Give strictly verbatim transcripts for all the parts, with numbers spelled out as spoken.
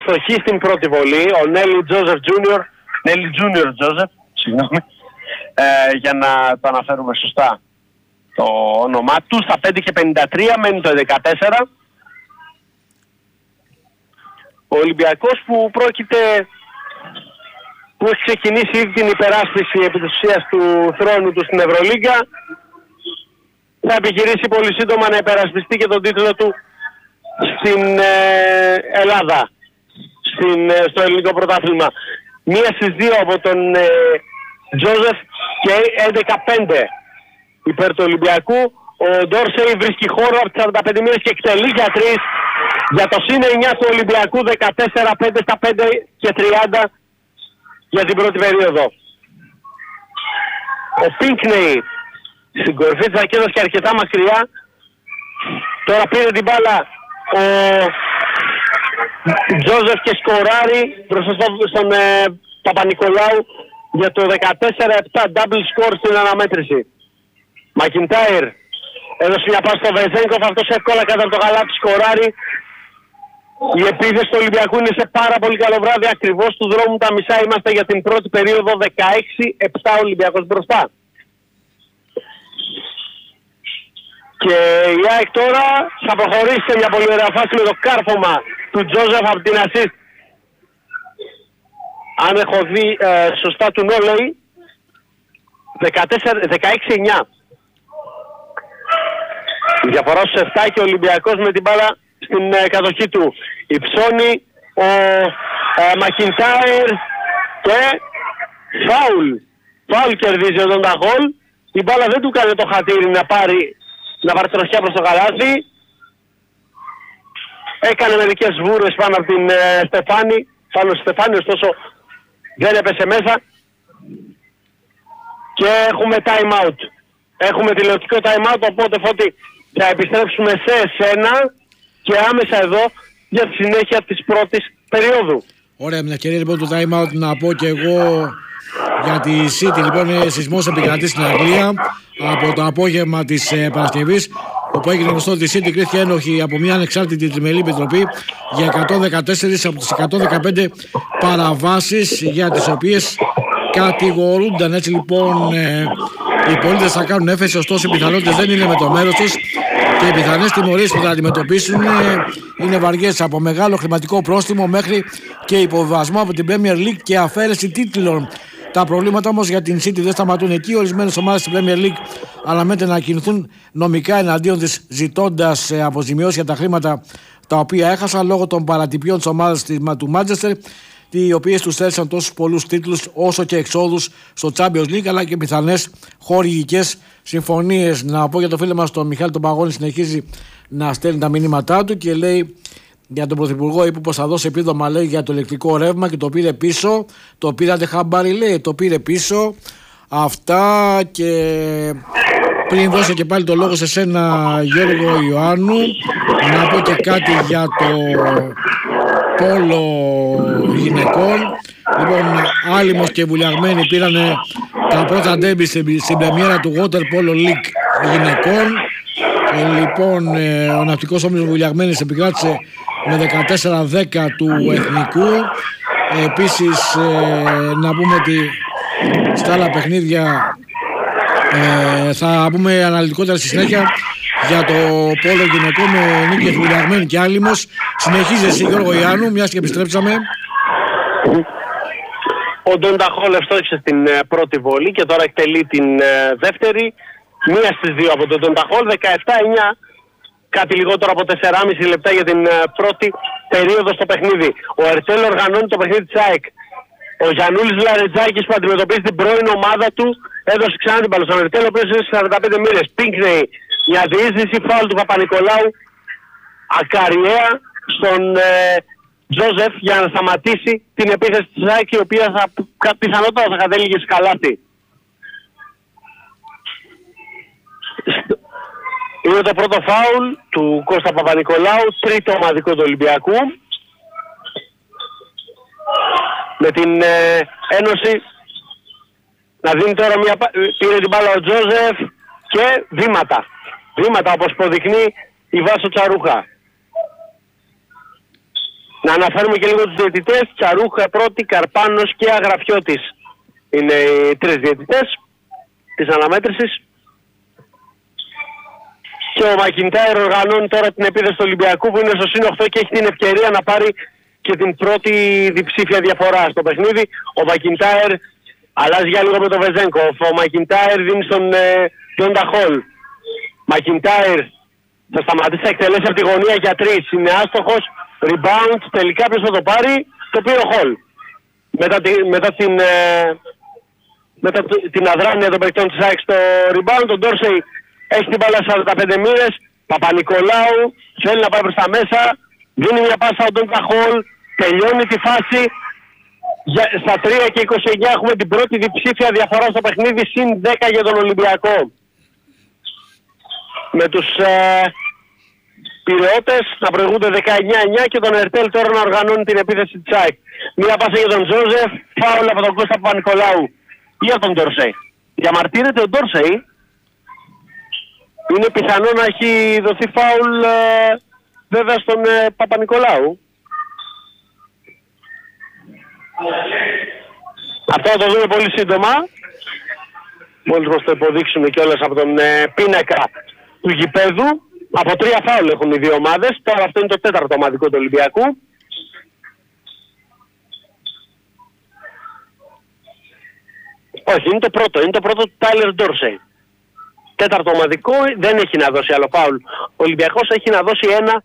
στοχή στην πρώτη βολή, ο Νέλι Τζόζεφ Τζούνιορ, Νέλι Τζούνιορ Τζόζεφ, συγγνώμη, ε, για να το αναφέρουμε σωστά το όνομά του. Στα πέντε και πενήντα τρία μένει το δεκατέσσερα. Ο Ολυμπιακός που πρόκειται, που έχει ξεκινήσει ήδη την υπεράσπιση επί της ουσίας του θρόνου του στην Ευρωλίγκα, θα επιχειρήσει πολύ σύντομα να υπερασπιστεί και τον τίτλο του στην ε, Ελλάδα, στην, ε, στο ελληνικό πρωτάθλημα. Μία στις δύο από τον ε, Τζόζεφ και έντεκα πέντε υπέρ του Ολυμπιακού. Ο Ντόρσεϊ βρίσκει χώρο από τις σαράντα πέντε μοίρες και εκτελεί για τρεις για το συν εννιά του Ολυμπιακού, δεκατέσσερα πέντε στα πέντε και τριάντα για την πρώτη περίοδο. Ο Πίνκνεϊ στην κορυφή της ρακέτας και αρκετά μακριά. Τώρα πήρε την μπάλα ο Τζόζεφ και σκοράρει μπροστά στον ε, Παπα-Νικολάου για το δεκατέσσερα επτά, double score στην αναμέτρηση. Μακιντάιρ έδωσε μια πάση στο Βεζέγκοφ, αυτός εύκολα κατά το γαλάτι σκοράρει. Η επίθεση του Ολυμπιακού είναι σε πάρα πολύ καλό βράδυ, ακριβώς του δρόμου τα μισά είμαστε για την πρώτη περίοδο, δεκαέξι επτά Ολυμπιακός μπροστά. Και η ΑΕΚ τώρα θα προχωρήσει σε μια πολύ ωραία φάση με το κάρφωμα του Τζόζεφ από την assist. Αν έχω δει ε, σωστά του Νόλεϊ, δεκαέξι εννιά. Η διαφορά στους επτά και ο Ολυμπιακός με την μπάλα στην ε, κατοχή του. Υψώνει ο ε, Μακιντάιρ και φάουλ. Φάουλ κερδίζει ο Ντονταχόλ. Η μπάλα δεν του κάνει το χατήρι να πάρει να πάρει τροχιά προς το καλάθι. Έκανε μερικές βούρες πάνω από την ε, Στεφάνη, πάνω στη Στεφάνη, ωστόσο δεν έπεσε μέσα. Και έχουμε time out. Έχουμε τηλεοπτικό time out, οπότε Φώτη θα επιστρέψουμε σε εσένα και άμεσα εδώ για τη συνέχεια της πρώτης περίοδου. Ωραία, με την ευκαιρία λοιπόν του time out να πω και εγώ για τη City. Λοιπόν, είναι σεισμός επικρατεί στην Αγγλία από το απόγευμα της ε, Παρασκευής, όπου έγινε γνωστό ότι η City κρίθηκε ένοχη από μια ανεξάρτητη τριμελή επιτροπή για εκατόν δεκατέσσερα από τις εκατόν δεκαπέντε παραβάσεις για τις οποίες κατηγορούνταν. Έτσι λοιπόν ε, οι πολίτες θα κάνουν έφεση, ωστόσο οι πιθανότητες δεν είναι με το μέρος τους και οι πιθανές τιμωρίες που θα αντιμετωπίσουν είναι, είναι βαριές, από μεγάλο χρηματικό πρόστιμο μέχρι και υποβιβασμό από την Premier League και αφαίρεση τίτλων. Τα προβλήματα όμως για την City δεν σταματούν εκεί. Ορισμένες ομάδες στην Premier League αναμένεται να κινηθούν νομικά εναντίον της, ζητώντας αποζημιώσεις για τα χρήματα τα οποία έχασαν λόγω των παρατυπιών της ομάδας του Manchester, οι οποίες τους θέλησαν τόσους πολλούς τίτλους όσο και εξόδους στο Champions League, αλλά και πιθανές χορηγικές συμφωνίες. Να πω για το φίλο μας τον Μιχάλη τον Παγώνη, συνεχίζει να στέλνει τα μηνύματά του και λέει για τον Πρωθυπουργό, είπε πως θα δώσει επίδομα, λέει, για το ηλεκτρικό ρεύμα και το πήρε πίσω. Το πήρατε χαμπάρι, λέει, το πήρε πίσω. Αυτά. Και πριν δώσω και πάλι το λόγο σε σένα, Γιώργο Ιωάννου, να πω και κάτι για το πόλο γυναικών. Λοιπόν, Άλυμος και Βουλιαγμένοι πήραν τα πρώτα ντέμπι στην πρεμιέρα του Water Polo League γυναικών. Ε, λοιπόν, ε, ο Ναυτικός Όμιλος Βουλιαγμένης επικράτησε με δεκατέσσερα δέκα του Εθνικού. Ε, επίσης, ε, να πούμε ότι στα άλλα παιχνίδια ε, θα πούμε αναλυτικότερα στη συνέχεια για το πόλο γυναικό με νίκες Βουλιαγμένη και Άλυμος. Συνεχίζει εσύ, Γιώργο Ιάννου, μιας και επιστρέψαμε. Ο Ντονταχόλ ευστόχησε στην ε, πρώτη βολή και τώρα εκτελεί την ε, δεύτερη. Μία στις δύο από τον Ντονταχόλ, δεκαεπτά εννιά, κάτι λιγότερο από τεσσεράμισι λεπτά για την ε, πρώτη περίοδο στο παιχνίδι. Ο Ερτέλ οργανώνει το παιχνίδι της ΑΕΚ. Ο Γιαννούλης Λαρετζάκης που αντιμετωπίζει την πρώην ομάδα του έδωσε ξανά την μπάλα στον Ερτέλ, ο οποίος είναι στις σαράντα πέντε μοίρες. Πίνκνεϊ, μια διείσδυση, φάουλ του Παπα-Νικολάου, ακαριέα στον ε, Τζόζεφ για να σταματήσει την επίθεση της ΑΕΚ, η οποία θα, πιθανότατα θα κατέληγε σκαλάτι. Είναι το πρώτο φάουλ του Κώστα Παπα-Νικολάου, τρίτο ομαδικό του Ολυμπιακού. Με την ε, Ένωση να δίνει τώρα μια... Πήρε την μπάλα ο Τζόζεφ και βήματα. Βήματα όπως υποδεικνύει η Βάσο Τσαρούχα. Να αναφέρουμε και λίγο τους διαιτητές. Τσαρούχα πρώτη, Καρπάνος και Αγραφιώτης είναι οι τρεις διαιτητές της αναμέτρησης. Και ο Μακιντάιρ οργανώνει τώρα την επίθεση του Ολυμπιακού που είναι στο συν οκτώ και έχει την ευκαιρία να πάρει και την πρώτη διψήφια διαφορά στο παιχνίδι. Ο Μακιντάιρ αλλάζει για λίγο με τον Βεζένκοφ. Ο Μακιντάιρ δίνει στον Γιόντα Χολ. Μακιντάιρ θα σταματήσει να εκτελέσει από τη γωνία για τρεις. Είναι άστοχος. Rebound. Τελικά ποιος θα το πάρει? Το πήρε ο Χολ. Μετά, τη, μετά την, ε, μετά την αδράνεια των παικτών της ΑΕΚ στο rebound, ο Ντόρσεϊ έχει την μπάλα σαράντα πέντε μοίρες. Παπα-Νικολάου θέλει να πάει προς τα μέσα. Δίνει μια πάσα ο Ντόντα Χολ. Τελειώνει τη φάση. Για, στα τρία και είκοσι εννιά έχουμε την πρώτη διψήφια διαφορά στο παιχνίδι, συν δέκα για τον Ολυμπιακό. Με τους ε, Πειραιώτες να προηγούνται δεκαεννιά εννιά και τον Ερτέλ τώρα να οργανώνει την επίθεση της ΑΕΚ. Μία πάσα για τον Τζόζεφ, φάουλ από τον Κώστα Παπα-Νικολάου. Για τον Ντόρσεϊ. Διαμαρτύρεται ο Ντόρσεϊ. Είναι πιθανό να έχει δοθεί φάουλ ε, βέβαια στον ε, Παπα-Νικολάου. Αυτό θα το δούμε πολύ σύντομα. Μόλις μας το υποδείξουμε κιόλας από τον ε, πίνακα του γηπέδου. Από τρία φάουλ έχουν οι δύο ομάδες. Τώρα αυτό είναι το τέταρτο ομαδικό του Ολυμπιακού. Όχι, είναι το πρώτο. Είναι το πρώτο του Τάιλερ Ντόρσεϊ. Τέταρτο ομαδικό, δεν έχει να δώσει άλλο φάουλ. Ο Ολυμπιακός έχει να δώσει ένα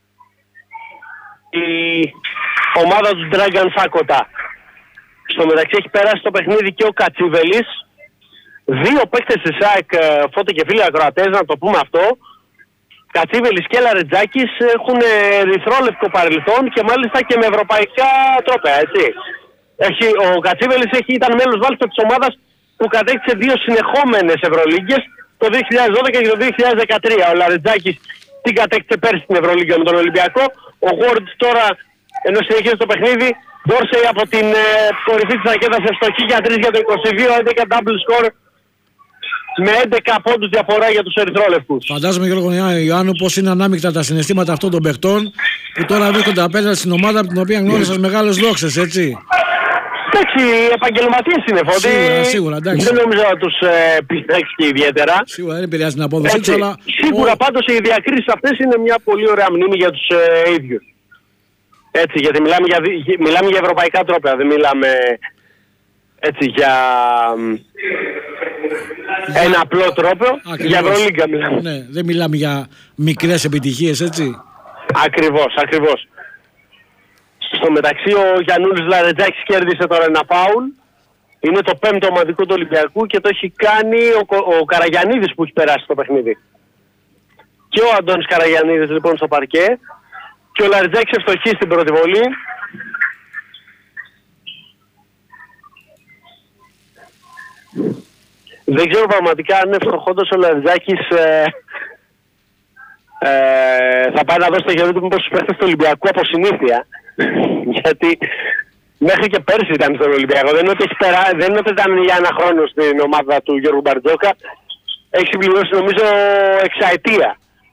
η ομάδα του Dragan Σάκοτα. Στο μεταξύ έχει περάσει το παιχνίδι και ο Κατσίβελης. Δύο παίκτες της ΑΕΚ, Φώτη και φίλοι ακροατές, να το πούμε αυτό. Κατσίβελης και Λαρετζάκης έχουν ερυθρόλευκο παρελθόν και μάλιστα και με ευρωπαϊκά τρόπαια, έτσι. Έχει, ο Κατσίβελης έχει, ήταν μέλος μάλιστα της ομάδας που κατέκτησε δύο συνεχόμενες Ευρωλίγκες το δύο χιλιάδες δώδεκα και το δύο χιλιάδες δεκατρία. Ο Λαρετζάκης την κατέκτησε πέρσι την Ευρωλίγκα με τον Ολυμπιακό. Ο Γουόρντ τώρα, ενώ συνεχίζει το παιχνίδι, Ντόρσεϊ από την ε, κορυφή της ρακέτας ευστοχή για τρεις για το είκοσι δύο, έντεκα double score με έντεκα πόντους διαφορά για τους ερυθρόλευκους. Φαντάζομαι, Γιώργο Ιωάννου, πως είναι ανάμεικτα τα συναισθήματα αυτών των παιχτών που τώρα βρίσκονται απέναντι στην ομάδα από την οποία γνώρισες μεγάλες δόξες, έτσι. Εντάξει, επαγγελματίες είναι, Φώτη. Σίγουρα, σίγουρα, εντάξει. Δεν νομίζω να τους ε, πιστέξει και ιδιαίτερα. Σίγουρα δεν επηρεάζει την απόδοσή τους, αλλά... Σίγουρα ο... πάντως οι διακρίσεις αυτές είναι μια πολύ ωραία μνήμη για τους ε, ίδιους. Έτσι, γιατί μιλάμε για, μιλάμε για ευρωπαϊκά τρόπια, δεν μιλάμε έτσι για... Για... ένα απλό τρόπο. Ακριβώς. Για Ευρωλίγκα μιλάμε. Ναι, δεν μιλάμε για μικρές επιτυχίες, έτσι. Ακριβώς, ακριβώς. Στο μεταξύ ο Γιαννούλης Λαρετζάκης κέρδισε τώρα ένα φάουλ. Είναι το πέμπτο ομαδικό του Ολυμπιακού και το έχει κάνει ο, ο Καραγιαννίδης που έχει περάσει στο παιχνίδι. Και ο Αντώνης Καραγιαννίδης λοιπόν στο παρκέ. Και ο Λαρετζάκης ευστοχεί στην πρώτη βολή. Δεν ξέρω πραγματικά αν ευστοχώντας ο Λαρετζάκης ε, ε, θα πάει να δώσει το χέρι του μήπως στους παίχτες του Ολυμπιακού από συνήθεια. Γιατί μέχρι και πέρσι ήταν στον Ολυμπιακό. Δεν είναι ότι, περά... δεν είναι ότι ήταν για ένα χρόνο στην ομάδα του Γιώργου Μπαρτζόκα. Έχει συμπληρώσει νομίζω εξαετία.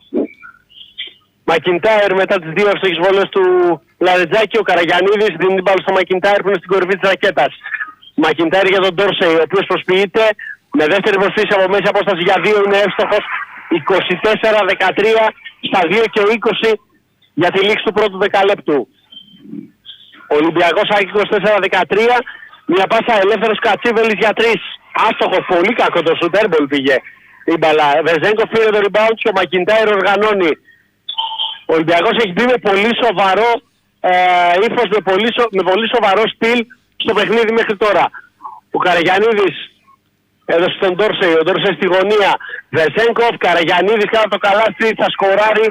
Μακιντάιρ μετά τις δύο εύστοχες βολές του Λαρετζάκη, ο Καραγιαννίδης δίνει την μπάλα στο Μακιντάιρ που είναι στην κορυφή της ρακέτας. Μακιντάιρ για τον Ντόρσεϊ, ο οποίος προσποιείται με δεύτερη προσφύση από μέση απόσταση για δύο, είναι εύστοχος. είκοσι τέσσερα δεκατρία στα δύο και είκοσι για τη λήξη του πρώτου δεκαλέπτου. Ο Ολυμπιακός ΑΕΚ είκοσι τέσσερα δεκατρία, μια πάσα ελεύθερος Κατσίβελης για τρεις. Άστοχος, πολύ κακό το σουτ, airball πήγε η μπαλά. Βεζένκοφ πήρε το rebound και ο Μακιντάιρ οργανώνει. Ο Ολυμπιακός έχει μπει με πολύ σοβαρό ε, ύφος, με πολύ, σο, με πολύ σοβαρό στυλ στο παιχνίδι μέχρι τώρα. Ο Καραγιαννίδης έδωσε τον Ντόρσεϊ, ο Ντόρσεϊ στη γωνία. Βεζένκοφ, Καραγιαννίδης κάτω το καλάθι, θα σκοράρει.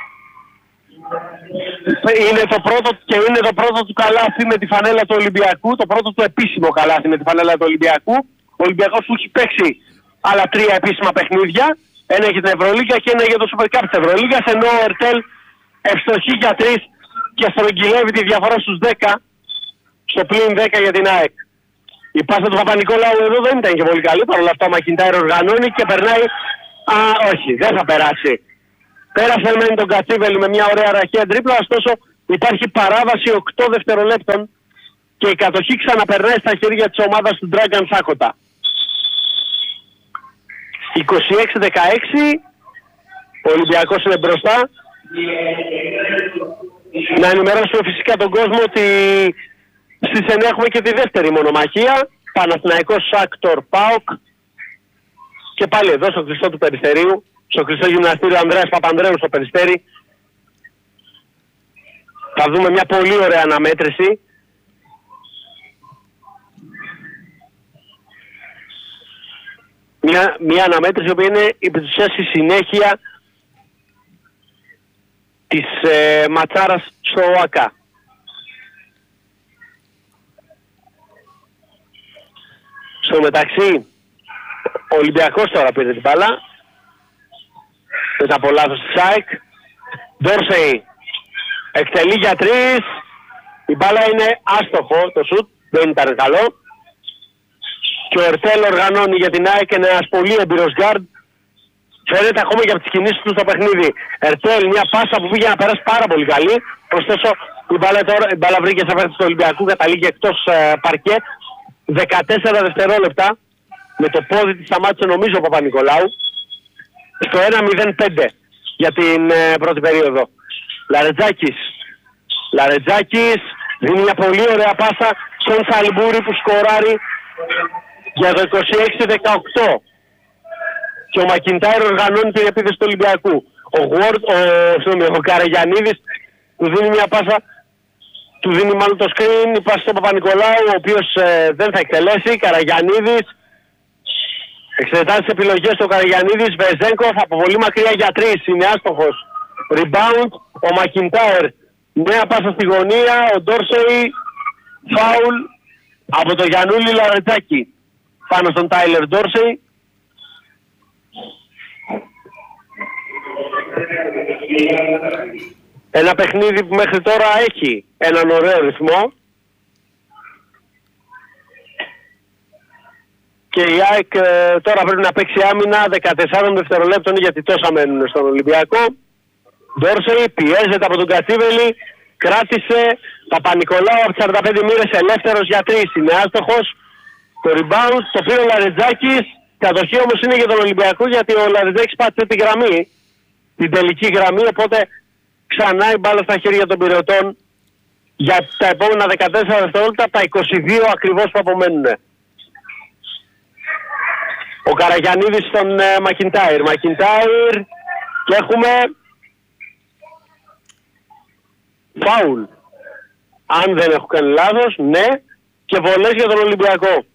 Είναι το πρώτο και είναι το πρώτο του καλάθι με τη φανέλα του Ολυμπιακού, το πρώτο του επίσημο καλάθι με τη φανέλα του Ολυμπιακού. Ο Ολυμπιακός που έχει παίξει άλλα τρία επίσημα παιχνίδια, ένα για την Ευρωλίγκα και ένα για το Super Cup της Ευρωλίγκας, ενώ ο Ερτέλ ευστοχεί για τρεις και στρογγυλεύει τη διαφορά στους δέκα, στο πλήν δέκα για την ΑΕΚ. Η πάσα του Παπα-Νικολάου εδώ δεν ήταν και πολύ καλή, παρόλα αυτά ο Μακιντάιρ οργανώνει και περνάει. Α, όχι, δεν θα περάσει. Πέρασε με τον Κατσίβελη με μια ωραία ραχαία τρίπλα, ωστόσο Υπάρχει παράβαση οκτώ δευτερολέπτων και η κατοχή ξαναπερνάει στα χέρια της ομάδας του Dragan Σάκοτα. είκοσι έξι δεκαέξι, ο Ολυμπιακός είναι μπροστά. Να ενημερώσουμε φυσικά τον κόσμο ότι στις εννιά έχουμε και τη δεύτερη μονομαχία. Παναθηναϊκός Σάκτορ ΠΑΟΚ. Και πάλι εδώ στο κλειστό του Περιστερίου, στο κλειστό γυμναστήριο Ανδρέας Παπανδρέου στο Περιστέρι. Θα δούμε μια πολύ ωραία αναμέτρηση. Μια, μια αναμέτρηση που είναι επί της ουσίας η συνέχεια της ε, ματσάρας στο ΟΑΚΑ. Στο μεταξύ, ο Ολυμπιακός τώρα πήρε την μπάλα. Μετά από λάθος της ΣΑΕΚ. Ντόρσεϊ εκτελεί για τρεις. Η μπάλα είναι άστοχο το σουτ, δεν ήταν καλό. Και ο Ερτέλ οργανώνει για την ΑΕΚ, ένας πολύ έμπειρος γκάρντ. Φαίνεται ακόμα και από τις κινήσεις του στο παιχνίδι. Ερτέλ, μια πάσα που πήγε να περάσει πάρα πολύ καλή. Ωστόσο η μπάλα, τώρα, η μπάλα βρήκε σε φέρτη του Ολυμπιακού, καταλήγει εκτός ε, παρκέ. δεκατέσσερα δευτερόλεπτα. Με το πόδι της σταμάτησε νομίζω ο Παπα-Νικολάου. Στο ένα μηδέν πέντε για την ε, πρώτη περίοδο. Λαρετζάκης. Λαρετζάκης δίνει μια πολύ ωραία πάσα στον Σαλιμπούρη που σκοράρει για το είκοσι έξι δεκαοκτώ. Και ο Μακιντάιρ οργανώνει την επίθεση του Ολυμπιακού. Ο, Γουόρτ, ο, ο Καραγιαννίδης του δίνει μια πάσα, του δίνει μάλλον το screen, η πάσα στον Παπα-Νικολάου, ο οποίος ε, δεν θα εκτελέσει. Καραγιαννίδης εξετάζει τις επιλογές του Καραγιαννίδης. Βεζένκοφ από πολύ μακριά για τρεις, είναι άστοχος. Rebound, ο Μακιντάιρ, νέα πάσα στη γωνία, ο Ντόρσεϊ, φάουλ από το Γιαννούλη Λαρετζάκη πάνω στον Τάιλερ Ντόρσεϊ. Ένα παιχνίδι που μέχρι τώρα έχει έναν ωραίο ρυθμό και η ΑΕΚ ε, τώρα πρέπει να παίξει άμυνα δεκατέσσερα δευτερολέπτων γιατί τόσα μένουν στον Ολυμπιακό. Ντόρσεϊ πιέζεται από τον Κατσίβελη, κράτησε. Παπα-Νικολάου από τις σαράντα πέντε μοίρες ελεύθερος για τρεις, είναι άστοχος. Το rebound το πήρε ο Λαρετζάκης. Κατοχή όμως είναι για τον Ολυμπιακό γιατί ο Λαρετζάκης πάτησε τη γραμμή, την τελική γραμμή, οπότε ξανά η μπάλα στα χέρια των πυρεωτών για τα επόμενα δεκατέσσερα δευτερόλεπτα από τα είκοσι δύο ακριβώς που απομένουν. Ο Καραγιαννίδης στον ε, Μακιντάιρ. Μακιντάιρ και έχουμε φάουλ. Αν δεν έχω κάνει λάθος, ναι, και βολές για τον Ολυμπιακό.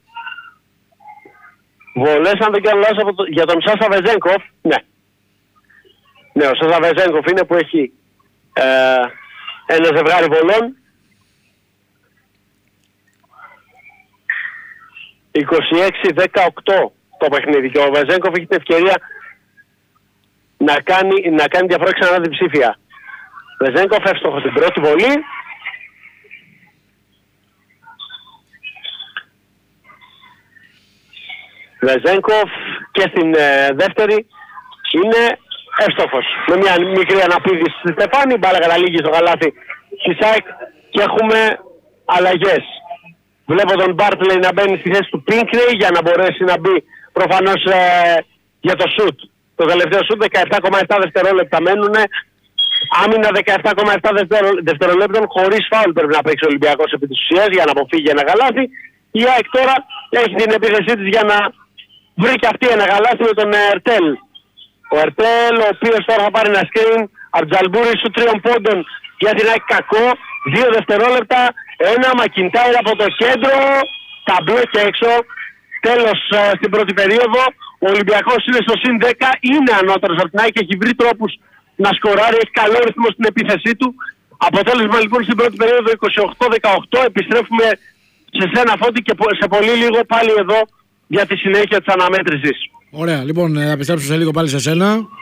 Βολές αν δεν κάνω λάθος το, για τον Σάσα Βεζένκοφ, ναι. Ναι, ο Σάσα Βεζένκοφ είναι που έχει ε, ένα ζευγάρι βολών. είκοσι έξι δεκαοκτώ το παιχνίδι και ο Βεζένκοφ έχει την ευκαιρία να κάνει, να κάνει διαφορά ξανά διψήφια. Βεζένκοφ εύστοχος στην πρώτη βολή. Βεζένκοφ και στην ε, δεύτερη είναι εύστοχος. Με μια μικρή αναπήδηση στη Στεφάνη, μπάλα καταλήγει στο καλάθι της ΑΕΚ και έχουμε αλλαγές. Βλέπω τον Μπάρτλεϊ να μπαίνει στη θέση του Πίνκνεϊ για να μπορέσει να μπει προφανώς ε, για το σουτ. Το τελευταίο σουτ δεκαεπτά κόμμα επτά δευτερόλεπτα μένουν. Άμυνα δεκαεπτά κόμμα επτά δευτερολέπτων χωρίς φάουλ πρέπει να παίξει ο Ολυμπιακός επί της ουσίας για να αποφύγει ένα γαλάθι. Η ΑΕΚ τώρα έχει την επίθεσή της για να βρει και αυτή ένα γαλάθι με τον Ερτέλ. Ο Ερτέλ ο οποίος τώρα θα πάρει ένα screen από Τζαλμπούρη σου τριών πόντων για την ΑΕΚ κακό. Δύο δευτερόλεπτα. Ένα Μακιντάιρ από το κέντρο. Ταμπλό και έξω. Τέλος uh, στην πρώτη περίοδο. Ο Ολυμπιακός είναι στο συν δέκα. Είναι ανώτερος από την ΑΕΚ και έχει βρει τρόπους να σκοράρει. Έχει καλό ρυθμό στην επίθεσή του. Αποτέλεσμα λοιπόν στην πρώτη περίοδο είκοσι οκτώ δεκαοκτώ. Επιστρέφουμε σε σένα Φώτη και σε πολύ λίγο πάλι εδώ για τη συνέχεια της αναμέτρησης. Ωραία, λοιπόν, θα επιστρέψω σε λίγο πάλι σε σένα.